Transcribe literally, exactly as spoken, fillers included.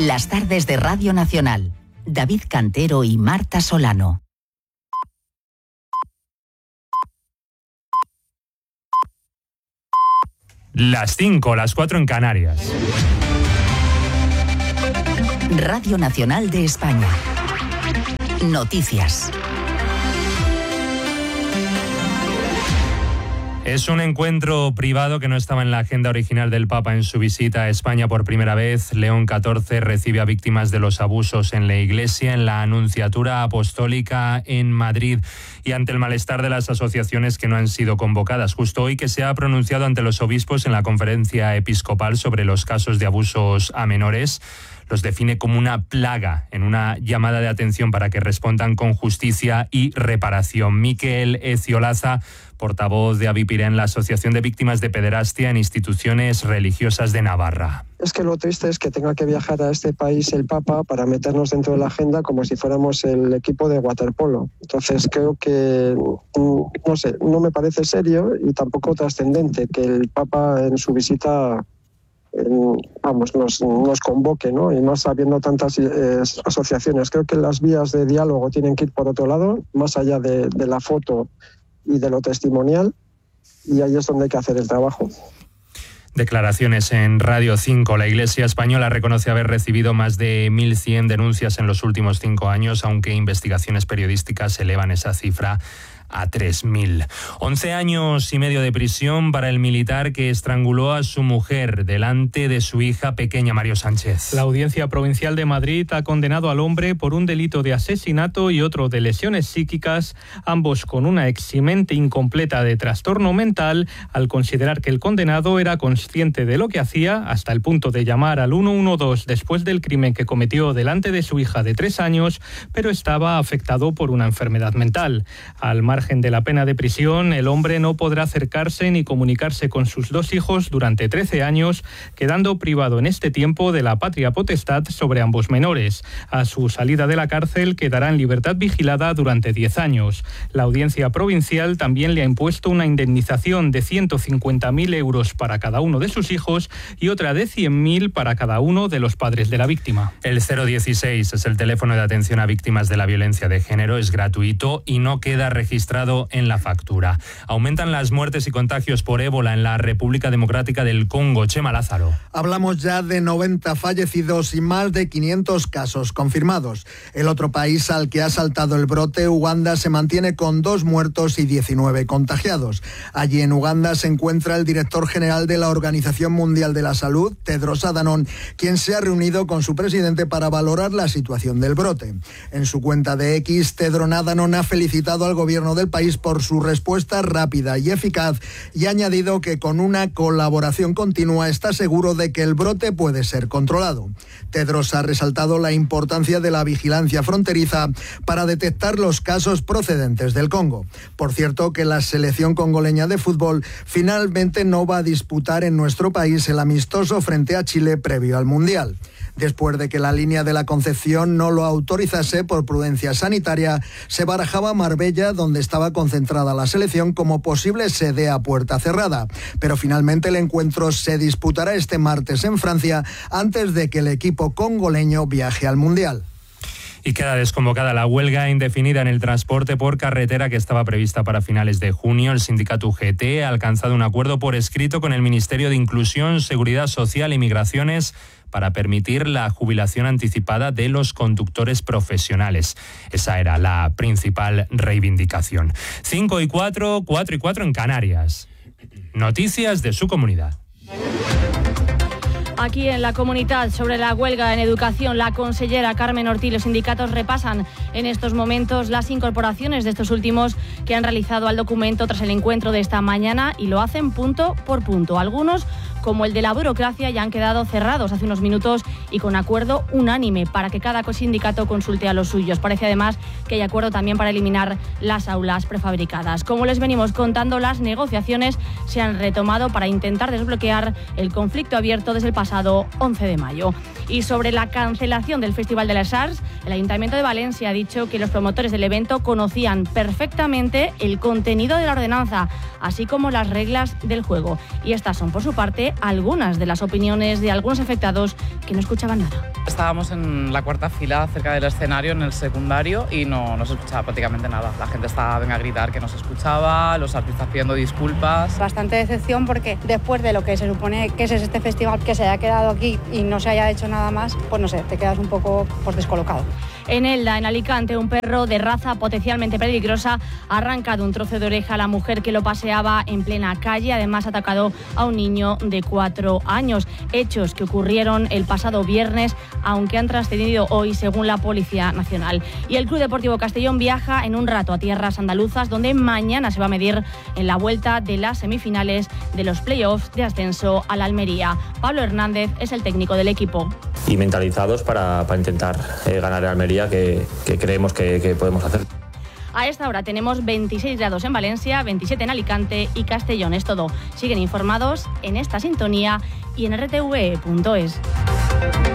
Las tardes de Radio Nacional. David Cantero y Marta Solano. Las cinco, las cuatro en Canarias. Radio Nacional de España. Noticias. Es un encuentro privado que no estaba en la agenda original del Papa en su visita a España por primera vez. León catorce recibe a víctimas de los abusos en la Iglesia, en la Anunciatura Apostólica en Madrid, y ante el malestar de las asociaciones que no han sido convocadas. Justo hoy que se ha pronunciado ante los obispos en la conferencia episcopal sobre los casos de abusos a menores. Los define como una plaga, en una llamada de atención para que respondan con justicia y reparación. Miquel Eciolaza, portavoz de Avipirén, la Asociación de Víctimas de Pederastia en Instituciones Religiosas de Navarra. Es que lo triste es que tenga que viajar a este país el Papa para meternos dentro de la agenda como si fuéramos el equipo de waterpolo. Entonces creo que, no sé, no me parece serio y tampoco trascendente que el Papa en su visita vamos, nos, nos convoque, ¿no? Y más habiendo tantas eh, asociaciones. Creo que las vías de diálogo tienen que ir por otro lado, más allá de, de la foto y de lo testimonial, y ahí es donde hay que hacer el trabajo. Declaraciones en Radio cinco. La Iglesia española reconoce haber recibido más de mil cien denuncias en los últimos cinco años, aunque investigaciones periodísticas elevan esa cifra a tres mil. once años y medio de prisión para el militar que estranguló a su mujer delante de su hija pequeña. Mario Sánchez. La Audiencia Provincial de Madrid ha condenado al hombre por un delito de asesinato y otro de lesiones psíquicas, ambos con una eximente incompleta de trastorno mental, al considerar que el condenado era consciente de lo que hacía hasta el punto de llamar al ciento doce después del crimen que cometió delante de su hija de tres años, pero estaba afectado por una enfermedad mental. Al margen de la pena de prisión, el hombre no podrá acercarse ni comunicarse con sus dos hijos durante trece años, quedando privado en este tiempo de la patria potestad sobre ambos menores. A su salida de la cárcel quedará en libertad vigilada durante diez años. La Audiencia Provincial también le ha impuesto una indemnización de ciento cincuenta mil euros para cada uno de sus hijos y otra de cien mil para cada uno de los padres de la víctima. El cero dieciséis es el teléfono de atención a víctimas de la violencia de género, es gratuito y no queda registrado en la factura. Aumentan las muertes y contagios por ébola en la República Democrática del Congo. Chema Lázaro. Hablamos ya de noventa fallecidos y más de quinientos casos confirmados. El otro país al que ha saltado el brote, Uganda, se mantiene con dos muertos y diecinueve contagiados. Allí en Uganda se encuentra el director general de la Organización Mundial de la Salud, Tedros Adhanom, quien se ha reunido con su presidente para valorar la situación del brote. En su cuenta de X, Tedros Adhanom ha felicitado al gobierno del país por su respuesta rápida y eficaz y ha añadido que con una colaboración continua está seguro de que el brote puede ser controlado. Tedros ha resaltado la importancia de la vigilancia fronteriza para detectar los casos procedentes del Congo. Por cierto, que la selección congoleña de fútbol finalmente no va a disputar en nuestro país el amistoso frente a Chile previo al Mundial. Después de que la línea de la Concepción no lo autorizase por prudencia sanitaria, se barajaba Marbella, donde estaba concentrada la selección, como posible sede a puerta cerrada. Pero finalmente el encuentro se disputará este martes en Francia, antes de que el equipo congoleño viaje al Mundial. Y queda desconvocada la huelga indefinida en el transporte por carretera que estaba prevista para finales de junio. El sindicato U G T ha alcanzado un acuerdo por escrito con el Ministerio de Inclusión, Seguridad Social y Migraciones para permitir la jubilación anticipada de los conductores profesionales. Esa era la principal reivindicación. cinco y cuatro, cuatro y cuatro en Canarias. Noticias de su comunidad. Aquí en la comunidad, sobre la huelga en educación, la consellera Carmen Ortiz y los sindicatos repasan en estos momentos las incorporaciones de estos últimos que han realizado al documento tras el encuentro de esta mañana y lo hacen punto por punto. Algunos, como el de la burocracia, ya han quedado cerrados hace unos minutos y con acuerdo unánime para que cada sindicato consulte a los suyos. Parece además que hay acuerdo también para eliminar las aulas prefabricadas. Como les venimos contando, las negociaciones se han retomado para intentar desbloquear el conflicto abierto desde el pasado once de mayo. Y sobre la cancelación del Festival de les Arts, el Ayuntamiento de Valencia ha dicho que los promotores del evento conocían perfectamente el contenido de la ordenanza, así como las reglas del juego. Y estas son, por su parte, algunas de las opiniones de algunos afectados que no escuchaban nada. Estábamos en la cuarta fila cerca del escenario, en el secundario, y no, no se escuchaba prácticamente nada. La gente estaba venga a gritar que no se escuchaba, los artistas pidiendo disculpas. Bastante decepción porque después de lo que se supone que es este festival, que se haya quedado aquí y no se haya hecho nada más, pues no sé, te quedas un poco pues, descolocado. En Elda, en Alicante, un perro de raza potencialmente peligrosa ha arrancado un trozo de oreja a la mujer que lo paseaba en plena calle. Además, ha atacado a un niño de cuatro años. Hechos que ocurrieron el pasado viernes, aunque han trascendido hoy, según la Policía Nacional. Y el Club Deportivo Castellón viaja en un rato a tierras andaluzas, donde mañana se va a medir en la vuelta de las semifinales de los playoffs de ascenso a la Almería. Pablo Hernández es el técnico del equipo. Y mentalizados para, para intentar eh, ganar a Almería, que, que creemos que, que podemos hacer. A esta hora tenemos veintiséis grados en Valencia, veintisiete en Alicante y Castellón. Es todo. Siguen informados en esta sintonía y en r t v punto es.